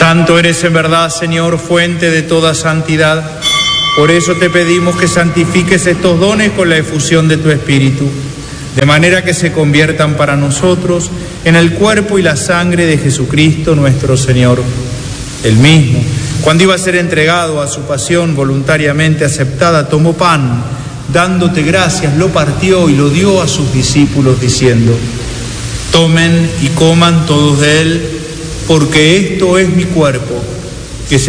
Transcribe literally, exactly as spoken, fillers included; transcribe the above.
Santo eres en verdad, Señor, fuente de toda santidad. Por eso te pedimos que santifiques estos dones con la efusión de tu Espíritu, de manera que se conviertan para nosotros en el cuerpo y la sangre de Jesucristo nuestro Señor. Él mismo, cuando iba a ser entregado a su pasión voluntariamente aceptada, tomó pan, dándote gracias, lo partió y lo dio a sus discípulos, diciendo: tomen y coman todos de él, porque esto es mi cuerpo,